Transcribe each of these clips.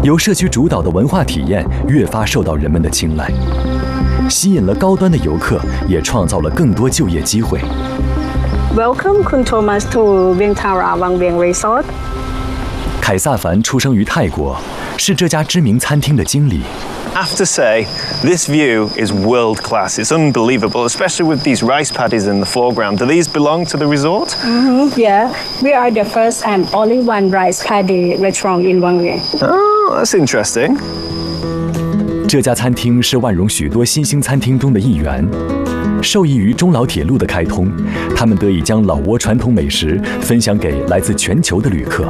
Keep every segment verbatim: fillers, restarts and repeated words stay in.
由社区主导的文化体验越发受到人们的青睐，吸引了高端的游客，也创造了更多就业机会。 Welcome, Kun Thomas to Vientiara Wang Vieng Resort. 凯撒凡出生于泰国，是这家知名餐厅的经理。 I have to say, this view is world class. It's unbelievable, especially with these rice paddies in the foreground. Do these belong to the resort? Mm-hmm, yeah, we are the first and only one rice paddy restaurant in Wang Vieng. Oh, that's interesting. 这家餐厅是万荣许多新兴餐厅中的一员。受益于中老铁路的开通，他们得以将老挝传统美食分享给来自全球的旅客。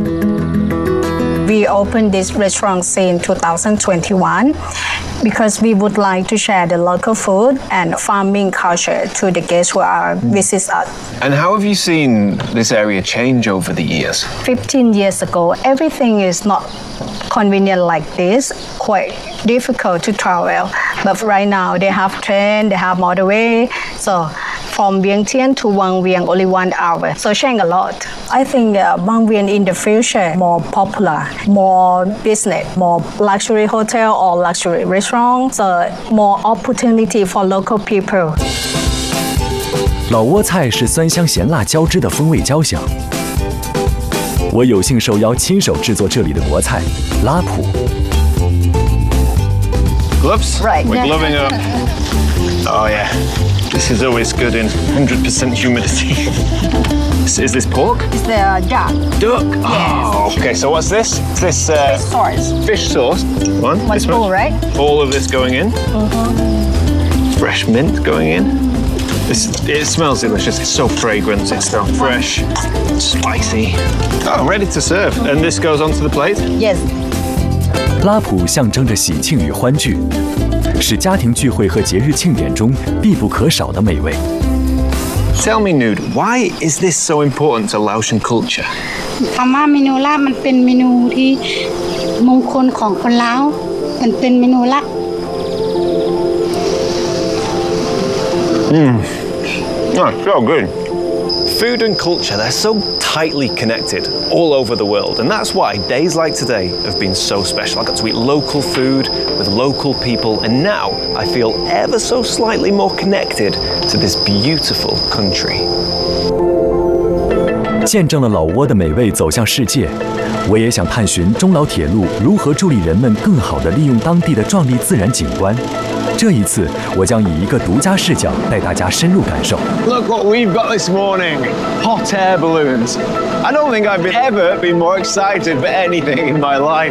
We opened this restaurant in two thousand twenty-one because we would like to share the local food and farming culture to the guests who are visit us. And how have you seen this area change over the years? Fifteen years ago, everything is not convenient like this, quite difficult to travel. But right now, they have train, they have motorway. So from Vientiane to Wang Vieng, only one hour. So change a lot. I think uh, Wang Vieng in the future more popular, more business, more luxury hotel or luxury restaurant. So more opportunity for local people. 老挝菜是酸香咸辣交织的风味交响。我有幸受邀亲手制作这里的国菜拉普。 Gloves? Right. We're gloving up. Oh yeah, this is always good in one hundred percent humidity. Is this pork? It's the duck. Duck? Oh, okay, so what's this? Is this uh, Fish sauce. Fish sauce. One. One this spoon, much? right? All of this going in. Mm-hmm. Fresh mint going in. This, it smells delicious. It's so fragrant. It's so fresh, spicy. Oh, ready to serve. And this goes onto the plate? Yes. 拉普象征着喜庆与欢聚，是家庭聚会和节日庆典中必不可少的美味。 Tell me, Nude, why is this so important to Laotian culture? คำว่าเมนูลาบมันเป็นเมนูที่มงคลของคนลาวมันเป็นเมนูลัก Mmm. Oh, so good. Food and culture, they're so tightly connected all over the world, and that's why days like today have been so special. I got to eat local food with local people, and now I feel ever so slightly more connected to this beautiful country. 见证了老挝的美味走向世界，我也想探寻中老铁路如何助力人们更好地利用当地的壮丽自然景观。这一次，我将以一个独家视角带大家深入感受。 Look what we've got this morning. Hot air balloons. I don't think I've ever been more excited for anything in my life.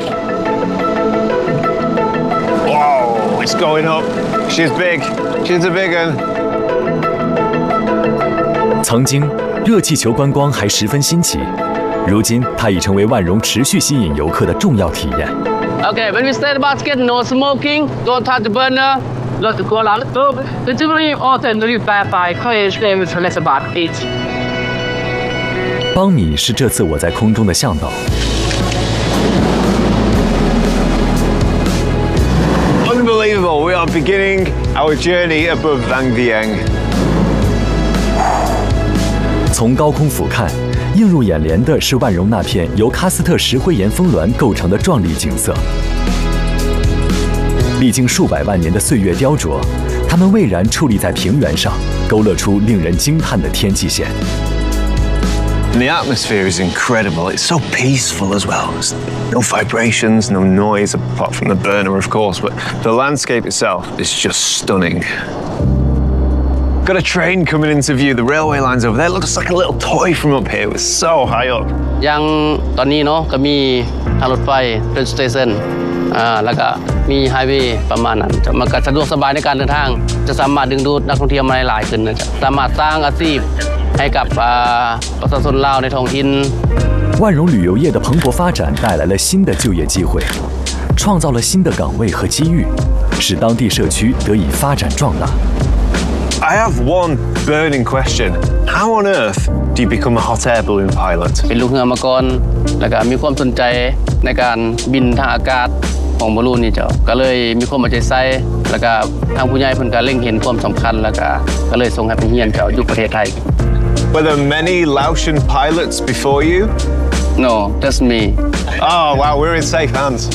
Whoa, it's going up. She's big. She's a big one. 曾经，热气球观光还十分新奇，如今它已成为万荣持续吸引游客的重要体验。 Okay, when we start the basket, no smoking, don't touch the burner. เราจะกลัวร้านตัวเราจะไม่อ้อแต่เราอยู่แปลไปค่อยเรียนวิทยาศาสตร์อีก邦米是这次我在空中的向导。 Unbelievable. We are beginning our journey above Vang Vieng. 从高空俯瞰，映入眼帘的是万荣那片由喀斯特石灰岩峰峦构成的壮丽景色。历经数百万年的岁月雕琢，它们蔚然矗立在平原上，勾勒出令人惊叹的天际线。 And the atmosphere is incredible. It's so peaceful as well. There's no vibrations, no noise, apart from the burner, of course, but the landscape itself is just stunning. Got a train coming into view. The railway line's over there. It looks like a little toy from up here. It's so high up. ยังตอนนี้เนาะก็มีทางรถไฟเป็นสเตชันอ่าแล้วก็มีไฮเวย์ประมาณนั้นมันก็สะดวกสบายในการเดินทางจะสามารถดึงดูดนักท่องเที่ยวมาหลายขึ้นนะจ๊ะสามารถสร้างอาชีพให้กับประชาชนลาวในท้องถิ่น万荣旅游业的蓬勃发展带来了新的就业机会，创造了新的岗位和机遇，使当地社区得以发展壮大。 I have one burning question. How on earth do you become a hot air balloon pilot? เป็นลูกเรือมาก่อนแล้วก็มีความสนใจในการบินทางอากาศของบอลลูนนี่เจ้าก็เลยมีความเอาใจใส่แล้วก็ทางผู้ใหญ่เพิ่นก็เล็งเห็นความสำคัญแล้วก็ก็เลยส่งให้ไปเรียนเจ้าอยู่ประเทศไทย Were there many Laotian pilots before you? No, just me. Oh wow, we're in safe hands.